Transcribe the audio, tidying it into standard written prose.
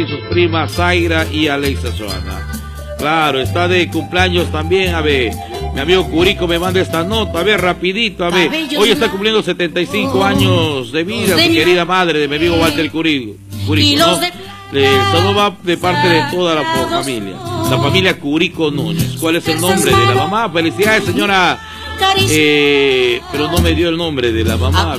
y sus primas Zaira y Alexa Soana. Claro, está de cumpleaños también, a ver, mi amigo Curico me manda esta nota, a ver, rapidito, a ver, hoy está cumpliendo 75 años de vida, mi querida madre de mi amigo Walter Curico, ¿no? Todo va de parte de toda la familia Curico Núñez. ¿Cuál es el nombre de la mamá? Felicidades, señora, pero no me dio el nombre de la mamá.